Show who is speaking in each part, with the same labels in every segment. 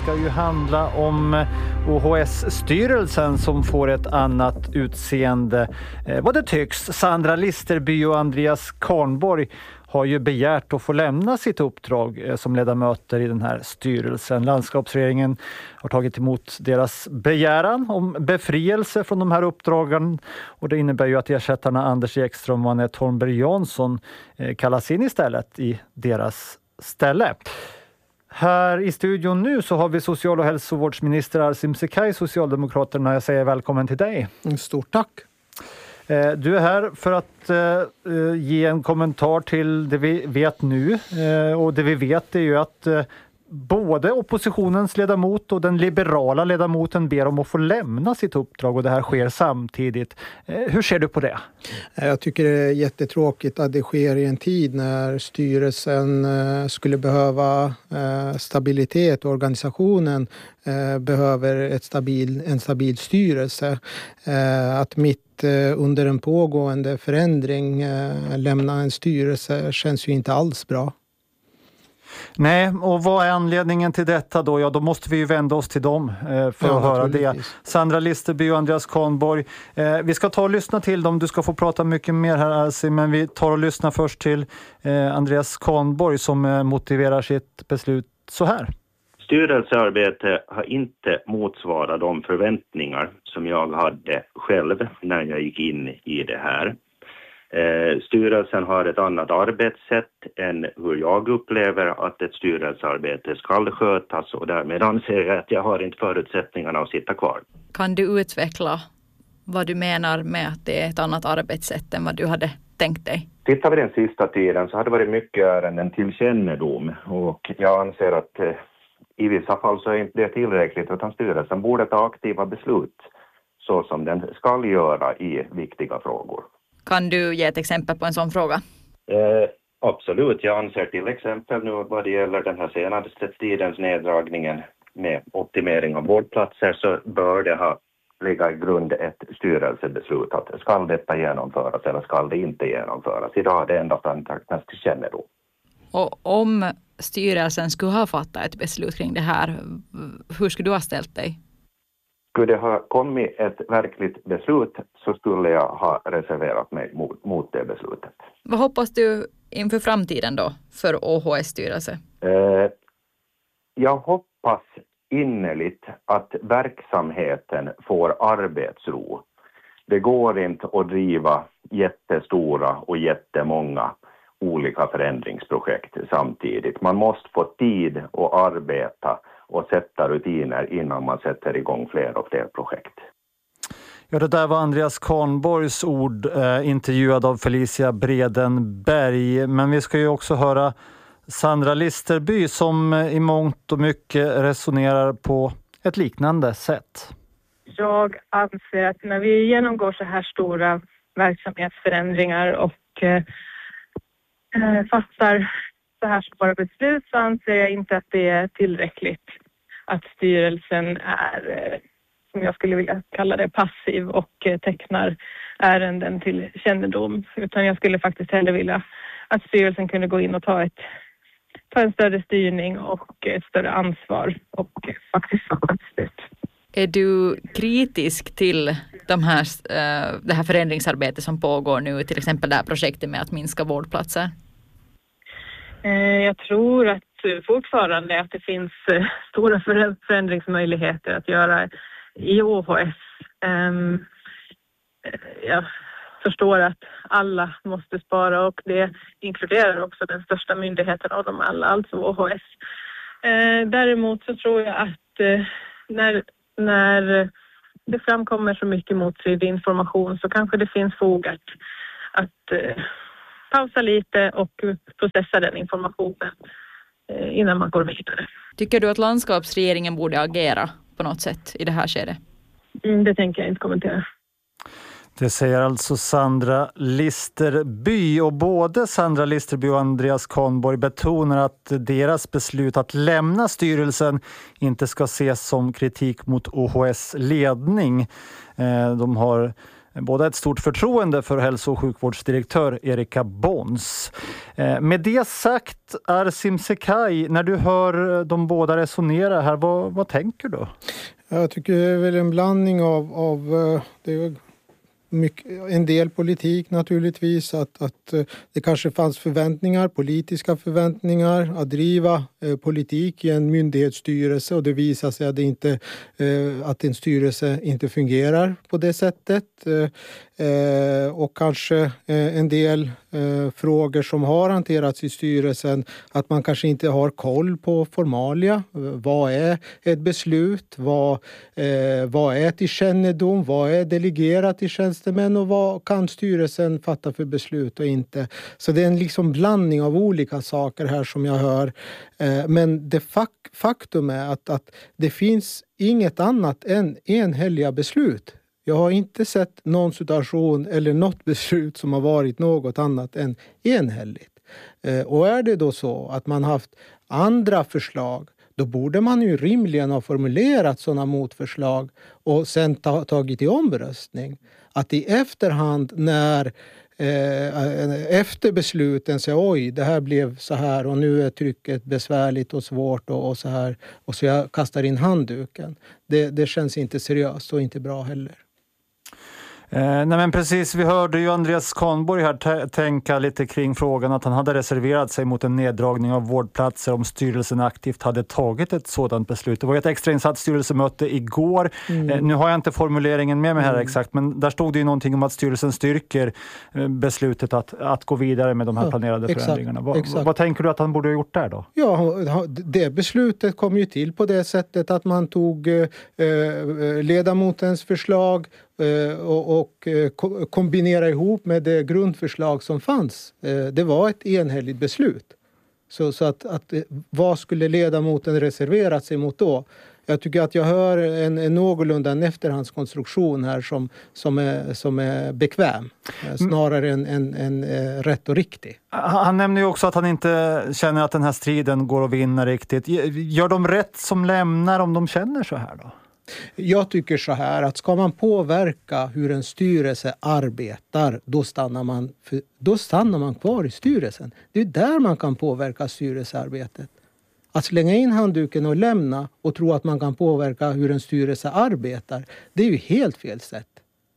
Speaker 1: ska ju handla om OHS-styrelsen som får ett annat utseende. Vad det tycks, Sandra Listerby och Andreas Karnborg har ju begärt att få lämna sitt uppdrag som ledamöter i den här styrelsen. Landskapsregeringen har tagit emot deras begäran om befrielse från de här uppdragen, och det innebär ju att ersättarna Anders Ekström och Anette Holmberg Jansson kallas in istället i deras ställe. Här i studion nu så har vi social- och hälsovårdsminister Arsim Sekaj, Socialdemokraterna. Jag säger välkommen till dig.
Speaker 2: Stort tack.
Speaker 1: Du är här för att ge en kommentar till det vi vet nu, och det vi vet är ju att både oppositionens ledamot och den liberala ledamoten ber om att få lämna sitt uppdrag, och det här sker samtidigt. Hur ser du på det?
Speaker 2: Jag tycker det är jättetråkigt att det sker i en tid när styrelsen skulle behöva stabilitet och organisationen behöver en stabil styrelse. Att mitt under en pågående förändring lämna en styrelse känns ju inte alls bra. Nej,
Speaker 1: och vad är anledningen till detta då? Ja, då måste vi ju vända oss till dem för att höra det. Sandra Listerby och Andreas Karnborg. Vi ska ta och lyssna till dem. Du ska få prata mycket mer här, Arsim, men vi tar och lyssnar först till Andreas Karnborg som motiverar sitt beslut så här.
Speaker 3: Styrelsearbete har inte motsvarat de förväntningar som jag hade själv när jag gick in i det här. Styrelsen har ett annat arbetssätt än hur jag upplever att ett styrelsearbete ska skötas, och därmed anser jag att jag har inte förutsättningarna att sitta kvar.
Speaker 4: Kan du utveckla vad du menar med att det är ett annat arbetssätt än vad du hade tänkt dig?
Speaker 3: Tittar vi den sista tiden så hade det varit mycket ärenden till kännedom, och jag anser att i vissa fall så är inte det tillräckligt, utan styrelsen borde ta aktiva beslut så som den ska göra i viktiga frågor.
Speaker 4: Kan du ge ett exempel på en sån fråga?
Speaker 3: Absolut, jag anser till exempel nu vad det gäller den här senaste tidens neddragningen med optimering av vårdplatser, så bör det ligga i grund ett styrelsebeslut att ska detta genomföras eller ska det inte genomföras. Idag är det endast antecknas till kännedom.
Speaker 4: Och om styrelsen skulle ha fattat ett beslut kring det här, hur skulle du ha ställt dig?
Speaker 3: Skulle det ha kommit ett verkligt beslut så skulle jag ha reserverat mig mot det beslutet.
Speaker 4: Vad hoppas du inför framtiden då för OHS-styrelse?
Speaker 3: Jag hoppas innerligt att verksamheten får arbetsro. Det går inte att driva jättestora och jättemånga olika förändringsprojekt samtidigt. Man måste få tid att arbeta och sätta rutiner innan man sätter igång fler och fler projekt.
Speaker 1: Ja, det där var Andreas Karnborgs ord, intervjuad av Felicia Bredenberg. Men vi ska ju också höra Sandra Listerby som i mångt och mycket resonerar på ett liknande sätt.
Speaker 5: Jag anser att när vi genomgår så här stora verksamhetsförändringar och fattar så här stora beslut, så anser jag inte att det är tillräckligt att styrelsen är, som jag skulle vilja kalla det, passiv och tecknar ärenden till kännedom. Utan jag skulle faktiskt hellre vilja att styrelsen kunde gå in och ta en större styrning och ett större ansvar och faktiskt fatta ett beslut.
Speaker 4: Är du kritisk till det här förändringsarbetet som pågår nu, till exempel det här projektet med att minska vårdplatser?
Speaker 5: Jag tror att fortfarande att det finns stora förändringsmöjligheter att göra i OHS. Jag förstår att alla måste spara, och det inkluderar också den största myndigheten av dem alla, alltså OHS. Däremot så tror jag att när det framkommer så mycket motstridig information så kanske det finns fog att pausa lite och processa den informationen innan man går vidare.
Speaker 4: Tycker du att landskapsregeringen borde agera på något sätt i det här skedet?
Speaker 5: Det tänker jag inte kommentera.
Speaker 1: Det säger alltså Sandra Listerby, och både Sandra Listerby och Andreas Karnborg betonar att deras beslut att lämna styrelsen inte ska ses som kritik mot OHS ledning. De har båda ett stort förtroende för hälso- och sjukvårdsdirektör Erika Bons. Med det sagt, Arsim Sekaj, när du hör de båda resonera här, vad tänker du?
Speaker 2: Jag tycker det är väl en blandning av det är en del politik naturligtvis, att det kanske fanns politiska förväntningar att driva politik i en myndighetsstyrelse, och det visar sig att en styrelse inte fungerar på det sättet. Och kanske en del frågor som har hanterats i styrelsen, att man kanske inte har koll på formalia. Vad är ett beslut? Vad är till kännedom? Vad är delegerat till tjänstemän? Och vad kan styrelsen fatta för beslut och inte? Så det är en liksom blandning av olika saker här som jag hör. Men det faktum är att det finns inget annat än enhälliga beslut. Jag har inte sett någon situation eller något beslut som har varit något annat än enhälligt. Och är det då så att man haft andra förslag, då borde man ju rimligen ha formulerat sådana motförslag och sen tagit i omröstning. Att i efterhand när efter besluten säga oj, det här blev så här och nu är trycket besvärligt och svårt och så här, och så jag kastar in handduken. Det känns inte seriöst och inte bra heller.
Speaker 1: Nej men precis, vi hörde ju Andreas Kahnborg här tänka lite kring frågan att han hade reserverat sig mot en neddragning av vårdplatser om styrelsen aktivt hade tagit ett sådant beslut. Det var ett extrainsatt styrelsemöte igår. Nu har jag inte formuleringen med mig här exakt, men där stod det ju någonting om att styrelsen styrker beslutet att gå vidare med de här planerade förändringarna. Vad tänker du att han borde ha gjort där då? Ja,
Speaker 2: det beslutet kom ju till på det sättet att man tog ledamotens förslag och kombinera ihop med det grundförslag som fanns. Det var ett enhälligt beslut. Så att vad skulle ledamoten reserverat sig mot då? Jag tycker att jag hör en någorlunda en efterhandskonstruktion här som är bekväm. Snarare än rätt och riktig.
Speaker 1: Han nämner ju också att han inte känner att den här striden går att vinna riktigt. Gör de rätt som lämnar om de känner så här då?
Speaker 2: Jag tycker så här att ska man påverka hur en styrelse arbetar, då stannar man kvar i styrelsen. Det är där man kan påverka styrelsearbetet. Att slänga in handduken och lämna och tro att man kan påverka hur en styrelse arbetar, det är ju helt fel sätt.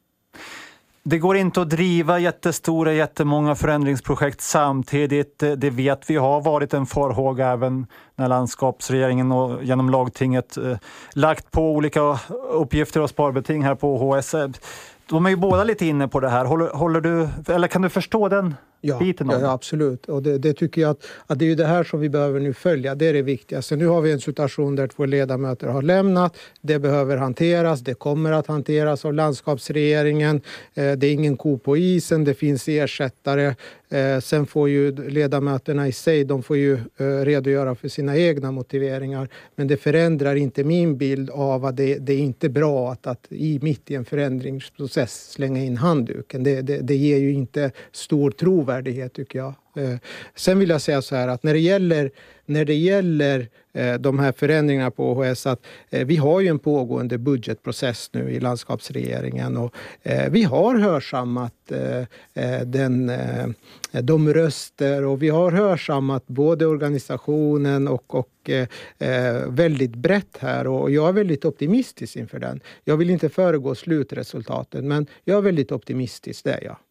Speaker 1: Det går inte att driva jättemånga förändringsprojekt samtidigt. Det vet vi har varit en farhåga även när landskapsregeringen och genom lagtinget lagt på olika uppgifter och sparbeting här på OHS. De är ju båda lite inne på det här. Håller du, eller kan du förstå den biten?
Speaker 2: Ja, absolut. Och det tycker jag att det är ju det här som vi behöver nu följa. Det är det viktigaste. Nu har vi en situation där 2 ledamöter har lämnat. Det behöver hanteras. Det kommer att hanteras av landskapsregeringen. Det är ingen ko på isen. Det finns ersättare. Sen får ju ledamöterna i sig, de får ju redogöra för sina egna motiveringar. Men det förändrar inte min bild av att det är inte bra att mitt i en förändringsprocess slänga in handduken. Det ger ju inte stor trovärdighet tycker jag. Sen vill jag säga så här att när det gäller de här förändringarna på OHS, att vi har ju en pågående budgetprocess nu i landskapsregeringen och vi har hörsammat de röster och vi har hörsammat både organisationen och väldigt brett här, och jag är väldigt optimistisk inför den. Jag vill inte föregå slutresultatet, men jag är väldigt optimistisk, det är jag.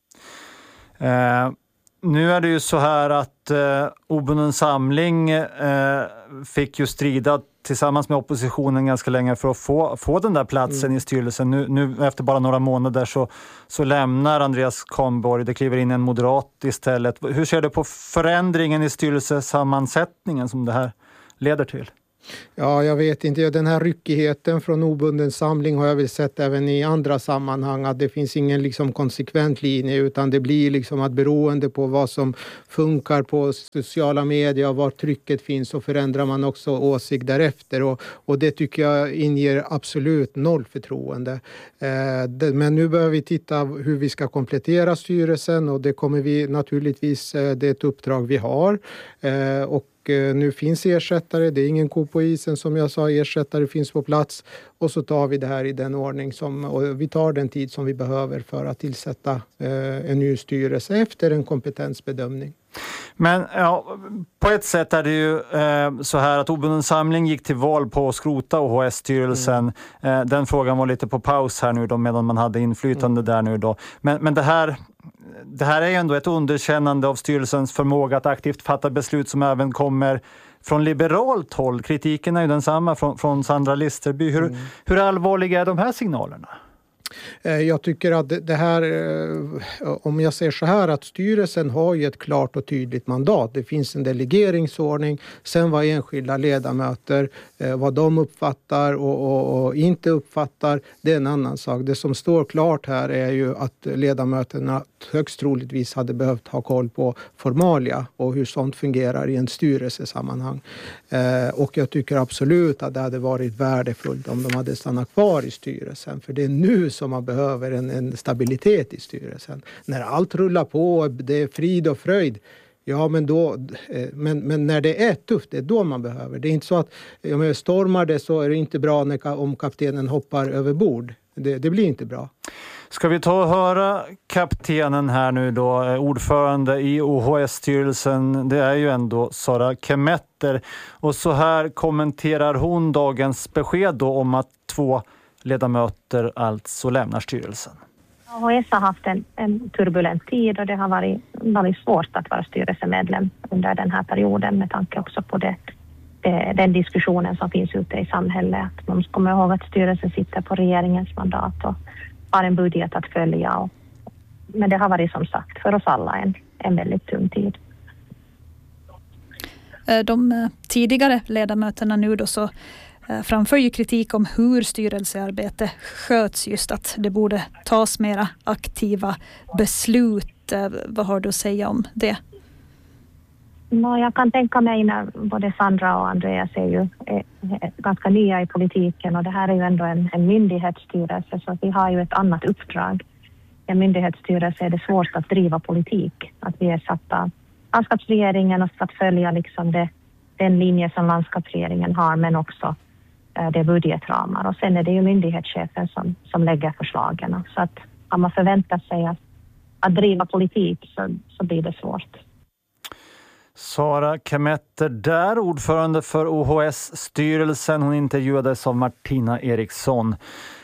Speaker 1: Nu är det ju så här att Obunden samling fick ju strida tillsammans med oppositionen ganska länge för att få den där platsen i styrelsen. Nu efter bara några månader så lämnar Andreas Kahnborg, det kliver in en moderat istället. Hur ser du på förändringen i styrelsesammansättningen som det här leder till?
Speaker 2: Ja, jag vet inte. Den här ryckigheten från Obunden samling har jag väl sett även i andra sammanhang. Att det finns ingen liksom konsekvent linje, utan det blir liksom att beroende på vad som funkar på sociala medier och var trycket finns, så förändrar man också åsikt därefter. Och det tycker jag inger absolut noll förtroende. Men nu behöver vi titta hur vi ska komplettera styrelsen, och det kommer vi naturligtvis, det är ett uppdrag vi har. Och nu finns ersättare, det är ingen ko på isen som jag sa, ersättare finns på plats och så tar vi det här i den ordning och vi tar den tid som vi behöver för att tillsätta en ny styrelse efter en kompetensbedömning.
Speaker 1: Men ja, på ett sätt är det ju så här att Obunden Samling gick till val på att skrota OHS-styrelsen. Den frågan var lite på paus här nu då, medan man hade inflytande där nu då. Men det här är ju ändå ett underkännande av styrelsens förmåga att aktivt fatta beslut som även kommer från liberalt håll. Kritiken är ju densamma från Sandra Listerby. Hur allvarliga är de här signalerna?
Speaker 2: Jag tycker att det här, om jag säger så här, att styrelsen har ju ett klart och tydligt mandat. Det finns en delegeringsordning. Sen vad enskilda ledamöter, vad de uppfattar och inte uppfattar, det är en annan sak. Det som står klart här är ju att ledamöterna högst troligtvis hade behövt ha koll på formalia och hur sånt fungerar i en styrelsesammanhang. Och jag tycker absolut att det hade varit värdefullt om de hade stannat kvar i styrelsen. För det är nu som man behöver en stabilitet i styrelsen. När allt rullar på, det är frid och fröjd. Ja, men när det är tufft, det är då man behöver. Det är inte så att om jag stormar det så är det inte bra om kaptenen hoppar över bord. Det blir inte bra.
Speaker 1: Ska vi ta och höra kaptenen här nu då, ordförande i OHS-styrelsen, det är ju ändå Sara Kemetter. Och så här kommenterar hon dagens besked då om att 2 ledamöter alltså lämnar styrelsen.
Speaker 6: OHS har haft en turbulent tid och det har varit svårt att vara styrelsemedlem under den här perioden med tanke också på den diskussionen som finns ute i samhället. Man ska komma ihåg att styrelsen sitter på regeringens mandat och har en budget att följa. Men det har varit som sagt för oss alla en väldigt tung tid.
Speaker 7: De tidigare ledamöterna nu då så framför ju kritik om hur styrelsearbete sköts, just att det borde tas mera aktiva beslut. Vad har du att säga om det?
Speaker 6: Jag kan tänka mig när både Sandra och Andreas är ju ganska nya i politiken och det här är ju ändå en myndighetsstyrelse så vi har ju ett annat uppdrag. I en myndighetsstyrelse är det svårt att driva politik. Att vi är satta av landskapsregeringen och ska följa liksom den linje som landskapsregeringen har men också det budgetramar. Och sen är det ju myndighetschefen som lägger förslagen. Så att om man förväntar sig att driva politik så blir det svårt.
Speaker 1: Sara Kemetter där, ordförande för OHS-styrelsen. Hon intervjuades av Martina Eriksson.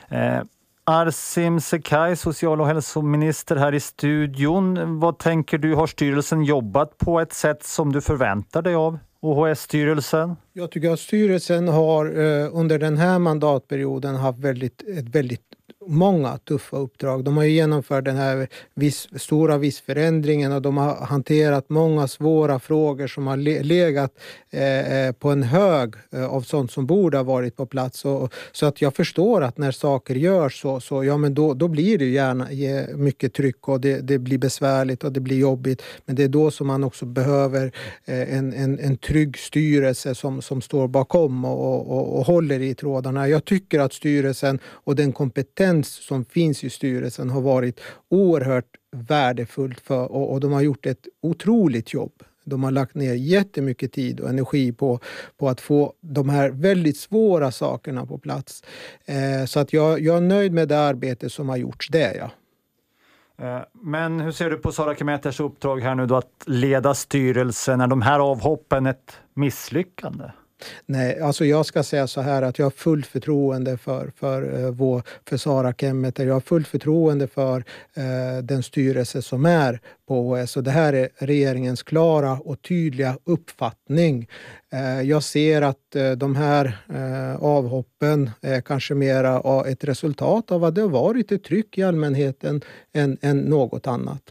Speaker 1: Arsim Sekaj, social- och hälsominister här i studion. Vad tänker du, har styrelsen jobbat på ett sätt som du förväntar dig av OHS-styrelsen? Jag
Speaker 2: tycker att styrelsen har under den här mandatperioden haft väldigt många tuffa uppdrag. De har genomfört den här stora förändringen och de har hanterat många svåra frågor som har legat på en hög av sånt som borde ha varit på plats. Så att jag förstår att när saker görs så ja, men då blir det gärna mycket tryck och det blir besvärligt och det blir jobbigt. Men det är då som man också behöver en trygg styrelse som står bakom och håller i trådarna. Jag tycker att styrelsen och den kompetens som finns i styrelsen har varit oerhört värdefullt och de har gjort ett otroligt jobb. De har lagt ner jättemycket tid och energi på att få de här väldigt svåra sakerna på plats. Så att jag är nöjd med det arbete som har gjorts där, ja.
Speaker 1: Men hur ser du på Sara Kemetters uppdrag här nu då att leda styrelsen? Är de här avhoppen ett misslyckande?
Speaker 2: Nej, alltså jag ska säga så här att jag har fullt förtroende för Sara Kemetter. Jag har fullt förtroende för den styrelse som är på OHS. Och det här är regeringens klara och tydliga uppfattning. Jag ser att de här avhoppen är kanske mera ett resultat av att det har varit ett tryck i allmänheten än något annat.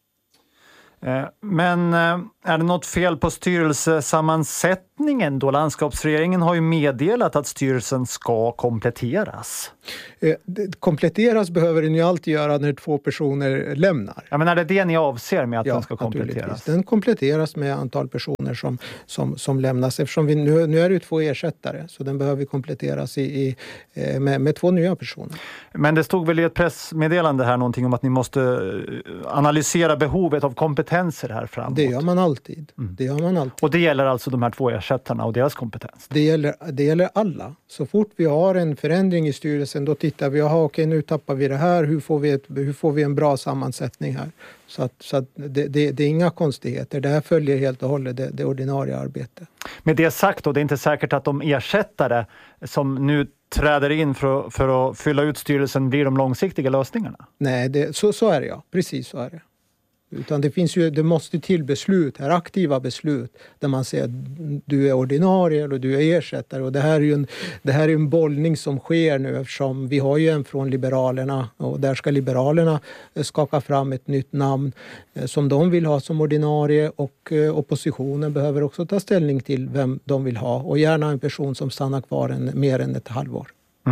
Speaker 1: Men är det något fel på styrelsesammansättningen då? Landskapsregeringen har ju meddelat att styrelsen ska kompletteras.
Speaker 2: Kompletteras behöver den ju alltid göra när 2 personer lämnar.
Speaker 1: Ja, men är det ni avser med att den ska kompletteras?
Speaker 2: Den kompletteras med antal personer som lämnas. Eftersom nu är det 2 ersättare så den behöver kompletteras med 2 nya personer.
Speaker 1: Men det stod väl i ett pressmeddelande här någonting om att ni måste analysera behovet av kompetenser här framåt?
Speaker 2: Det gör man alltid. alltid. Det gör man alltid.
Speaker 1: Och det gäller alltså de här 2 ersättarna och deras kompetens?
Speaker 2: Det gäller alla. Så fort vi har en förändring i styrelsen, då tittar vi, okej, nu tappar vi det här, hur får vi en bra sammansättning här? Så att det är inga konstigheter. Det här följer helt och hållet det ordinarie arbetet.
Speaker 1: Med det sagt då, det är inte säkert att de ersättare som nu träder in för att fylla ut styrelsen blir de långsiktiga lösningarna?
Speaker 2: Nej, så är det, ja. Precis så är det. Utan det måste till beslut här, aktiva beslut, där man säger att du är ordinarie eller du är ersättare. Och det här är ju en bollning som sker nu, eftersom vi har ju en från Liberalerna, och där ska Liberalerna skaka fram ett nytt namn som de vill ha som ordinarie, och oppositionen behöver också ta ställning till vem de vill ha, och gärna en person som stannar kvar mer än ett halvår.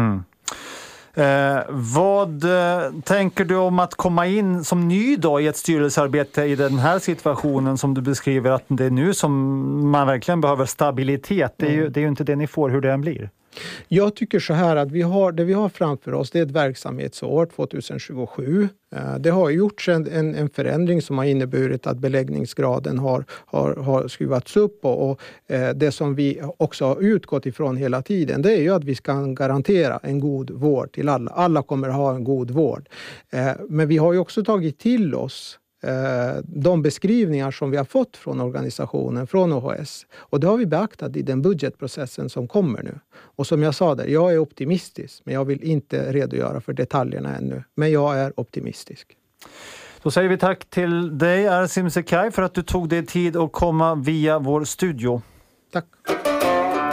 Speaker 1: Vad tänker du om att komma in som ny då i ett styrelsearbete i den här situationen som du beskriver, att det är nu som man verkligen behöver stabilitet? Det är ju inte det ni får, hur det än blir.
Speaker 2: Jag tycker så här att det vi har framför oss, det är ett verksamhetsår 2027. Det har gjorts en förändring som har inneburit att beläggningsgraden har skruvats upp, och det som vi också har utgått ifrån hela tiden, det är ju att vi ska garantera en god vård till alla. Alla kommer att ha en god vård. Men vi har ju också tagit till oss de beskrivningar som vi har fått från organisationen, från OHS. Och det har vi beaktat i den budgetprocessen som kommer nu. Och som jag sa där, jag är optimistisk, men jag vill inte redogöra för detaljerna ännu. Men jag är optimistisk.
Speaker 1: Då säger vi tack till dig, Ersim Sekay, för att du tog dig tid att komma via vår studio.
Speaker 2: Tack.